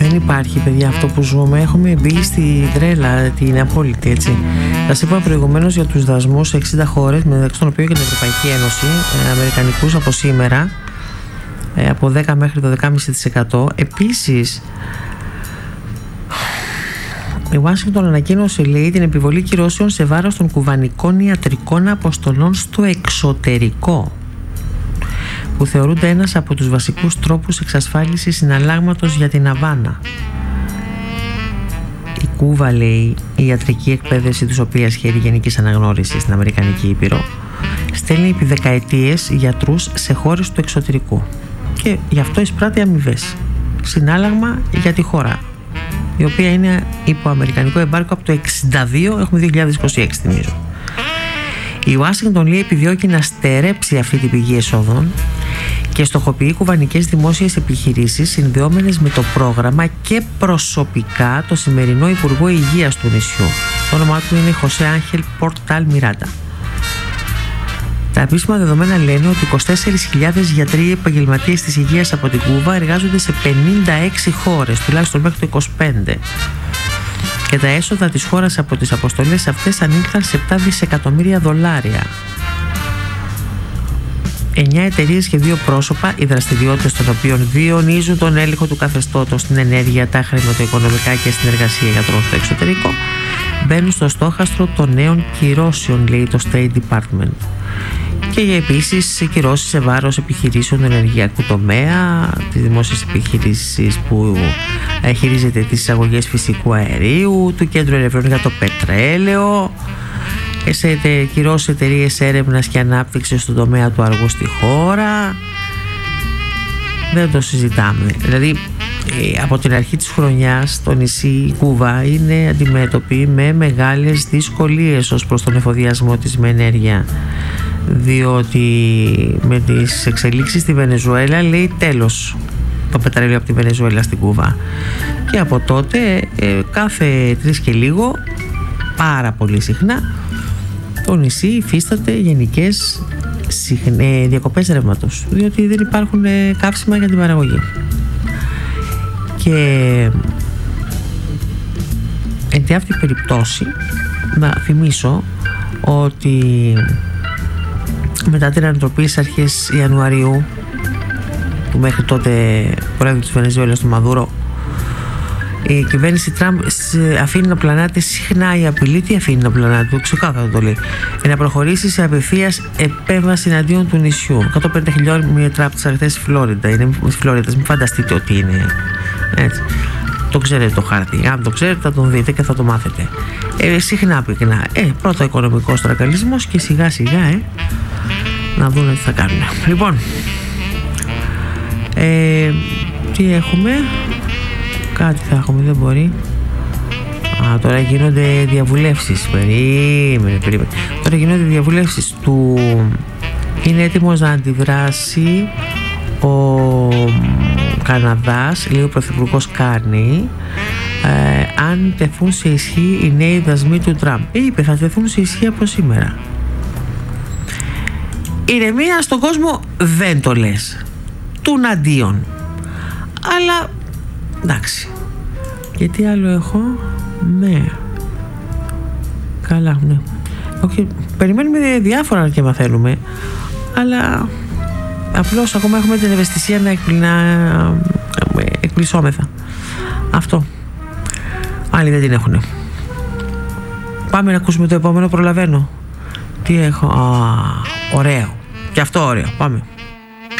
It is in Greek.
Δεν υπάρχει, παιδιά, αυτό που ζούμε. Έχουμε μπει στη τρέλα την απόλυτη, έτσι. Σας είπα προηγουμένως για τους δασμούς σε 60 χώρες, μεταξύ των οποίων και την Ευρωπαϊκή Ένωση, αμερικανικούς από σήμερα, από 10 μέχρι το 12,5%. Επίσης, η Ουάσιγκτον ανακοίνωσε, λέει, την επιβολή κυρώσεων σε βάρος των κουβανικών ιατρικών αποστολών στο εξωτερικό, που θεωρούνται ένας από τους βασικούς τρόπους εξασφάλισης συναλλάγματος για την Αβάνα. Η Κούβα, λέει, η ιατρική εκπαίδευση της οποίας χαίρει γενικής αναγνώρισης στην Αμερικανική Ήπειρο, στέλνει επί δεκαετίες γιατρούς σε χώρες του εξωτερικού και γι' αυτό εισπράττει αμοιβές. Συνάλλαγμα για τη χώρα, η οποία είναι υπό αμερικανικό εμπάργκο από το 1962, έχουμε 2026 θυμίζω. Η Ουάσιγκτον, λέει, επιδιώκει να στερέψει αυτή την πηγή εσόδων και στοχοποιεί κουβανικές δημόσιες επιχειρήσεις συνδεόμενες με το πρόγραμμα και προσωπικά το σημερινό Υπουργό Υγείας του νησιού. Το όνομά του είναι Χωσέ Άγχελ Πορτάλ Μιράντα. Τα επίσημα δεδομένα λένε ότι 24.000 γιατροί επαγγελματίες της υγείας από την Κούβα εργάζονται σε 56 χώρες, τουλάχιστον μέχρι το 25. Και τα έσοδα της χώρας από τις αποστολές αυτές ανήλθαν σε 7 δισεκατομμύρια δολάρια. 9 εταιρείες και 2 πρόσωπα, οι δραστηριότητες των οποίων διονύζουν τον έλεγχο του καθεστώτος στην ενέργεια, τα χρηματοοικονομικά και στην εργασία γιατρών στο εξωτερικό, μπαίνουν στο στόχαστρο των νέων κυρώσεων, λέει το State Department. Και επίσης κυρώσεις σε βάρος επιχειρήσεων του ενεργειακού τομέα, τις δημόσιες επιχειρήσεις που χειρίζεται τις εισαγωγές φυσικού αερίου, του Κέντρου Ερευνών για το πετρέλαιο, σε κυρώσεις εταιρείες έρευνας και ανάπτυξης στον τομέα του αργού στη χώρα. Δεν το συζητάμε. Δηλαδή, από την αρχή της χρονιάς το νησί, η Κούβα, είναι αντιμέτωπη με μεγάλες δυσκολίες ως προς τον εφοδιασμό της με ενέργεια, διότι με τις εξελίξεις στη Βενεζουέλα, λέει, τέλος το πετρέλαιο από τη Βενεζουέλα στην Κούβα, και από τότε κάθε 3 και λίγο, πάρα πολύ συχνά, το νησί υφίσταται γενικές διακοπές ρεύματος, διότι δεν υπάρχουν καύσιμα για την παραγωγή. Και εν τη αυτή περιπτώσει να θυμίσω ότι μετά την ανατροπή στις αρχές Ιανουαρίου του μέχρι τότε πρόεδρου της Βενεζουέλας, του Μαδούρο, η κυβέρνηση Τραμπ αφήνει να πλανάται συχνά η απειλή. Τι αφήνει να πλανάται, ξεκάθαρα το λέει, να προχωρήσει σε απευθείας επέμβαση εναντίον του νησιού. 150 χιλιόμετρα από τις αρχές της Φλόριντα. Είναι της Φλόριντα, μην φανταστείτε ότι είναι έτσι. Το ξέρετε το χάρτη. Αν το ξέρετε θα τον δείτε και θα το μάθετε. Συχνά πυκνά. Πρώτα οικονομικός τρακαλισμός και σιγά σιγά να δουν τι θα κάνουν. Λοιπόν, τι έχουμε? Κάτι θα έχουμε, δεν μπορεί. Τώρα γίνονται διαβουλεύσεις. Περίμενε. Τώρα γίνονται διαβουλεύσεις του. Είναι έτοιμος να αντιδράσει ο Καναδάς, λέει ο Πρωθυπουργός Κάρνι, αν τεθούν σε ισχύ οι νέοι δασμοί του Τραμπ. Είπε θα τεθούν σε ισχύ από σήμερα. Ηρεμία στον κόσμο δεν το λες, τουναντίον. Αλλά εντάξει. Και τι άλλο έχω? Ναι. Καλά, ναι. Okay. Περιμένουμε διάφορα και μαθαίνουμε, αλλά απλώς ακόμα έχουμε την ευαισθησία να εκπλησόμεθα. Αυτό. Άλλοι δεν την έχουνε. Πάμε να ακούσουμε το επόμενο, προλαβαίνω. Τι έχω? Ωραίο. Και αυτό ωραίο. Πάμε.